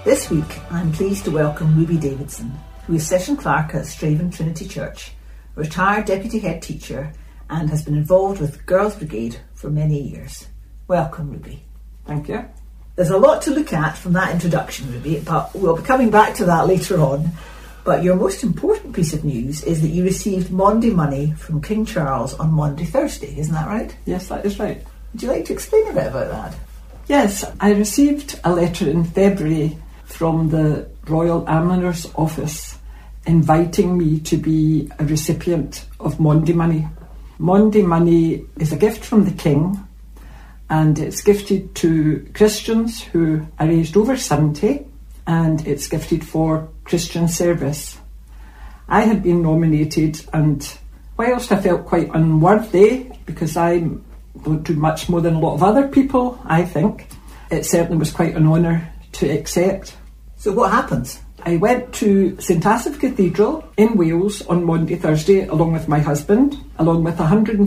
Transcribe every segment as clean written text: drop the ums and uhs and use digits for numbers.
This week, I'm pleased to welcome Ruby Davidson, who is Session Clerk at Straven Trinity Church, a retired Deputy Head Teacher, and has been involved with Girls Brigade for many years. Welcome, Ruby. Thank you. There's a lot to look at from that introduction, Ruby, but we'll be coming back to that later on. But your most important piece of news is that you received Maundy money from King Charles on Maundy Thursday, isn't that right? Yes, that is right. Would you like to explain a bit about that? Yes, I received a letter in February from the Royal Almoner's Office inviting me to be a recipient of Maundy money. Maundy money is a gift from the King, and it's gifted to Christians who are aged over 70, and it's gifted for Christian service. I had been nominated, and whilst I felt quite unworthy, because I don't do much more than a lot of other people, I think, it certainly was quite an honour to accept. So what happens? I went to St Asaph Cathedral in Wales on Maundy Thursday along with my husband, along with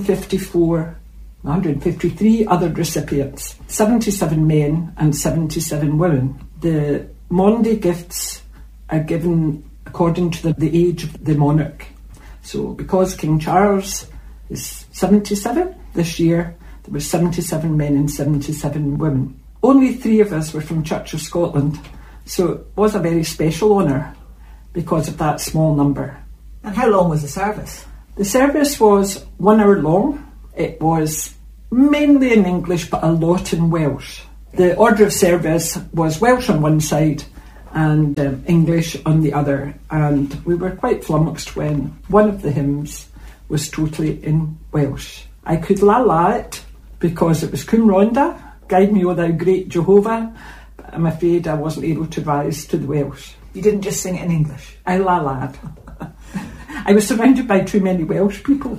153 other recipients, 77 men and 77 women. The Maundy gifts are given according to the age of the monarch. So because King Charles is 77 this year, there were 77 men and 77 women. Only 3 of us were from Church of Scotland, so it was a very special honour because of that small number. And how long was the service? The service was 1 hour long. It was mainly in English but a lot in Welsh. The order of service was Welsh on one side and English on the other, and we were quite flummoxed when one of the hymns was totally in Welsh. I could la it because it was Cwm Rhondda, Guide Me O Thou Great Jehovah, but I'm afraid I wasn't able to rise to the Welsh. You didn't just sing it in English? I la-la'd. I was surrounded by too many Welsh people.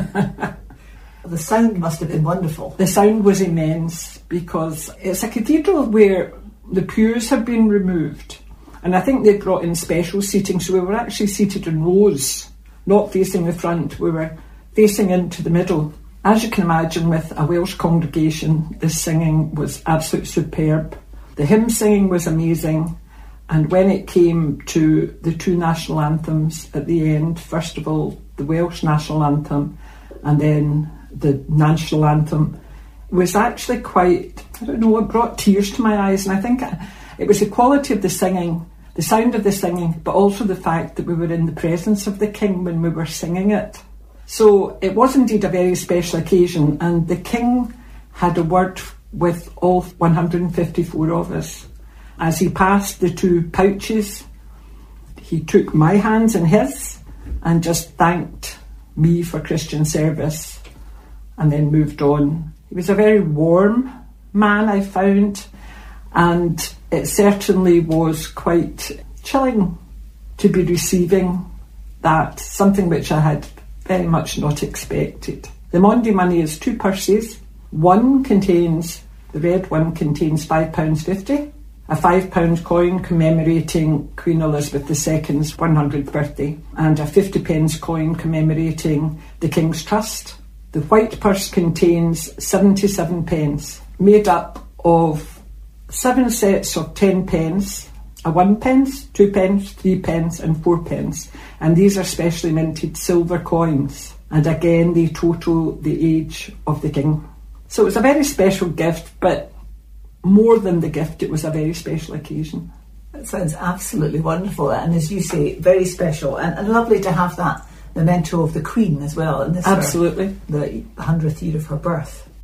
The sound must have been wonderful. The sound was immense because it's a cathedral where the pews have been removed, and I think they brought in special seating, so we were actually seated in rows, not facing the front. We were facing into the middle. As you can imagine, with a Welsh congregation, the singing was absolutely superb. The hymn singing was amazing, and when it came to the 2 national anthems at the end, first of all the Welsh national anthem and then the national anthem, was actually quite, it brought tears to my eyes, and I think it was the quality of the singing, the sound of the singing, but also the fact that we were in the presence of the King when we were singing it. So it was indeed a very special occasion, and the King had a word with all 154 of us. As he passed the 2 pouches, he took my hands in his and just thanked me for Christian service and then moved on. He was a very warm man, I found, and it certainly was quite chilling to be receiving that, something which I had very much not expected. The Maundy money is 2 purses. One contains, the red one contains £5.50, a £5 coin commemorating Queen Elizabeth II's 100th birthday, and a 50p coin commemorating the King's Trust. The white purse contains 77 pence, made up of 7 sets of 10 pence, a 1 pence, 2 pence, 3 pence and 4 pence. And these are specially minted silver coins. And again, they total the age of the King. So it was a very special gift, but more than the gift, it was a very special occasion. That sounds absolutely wonderful. And as you say, very special and lovely to have that memento of the Queen as well. In this Absolutely. The 100th year of her birth.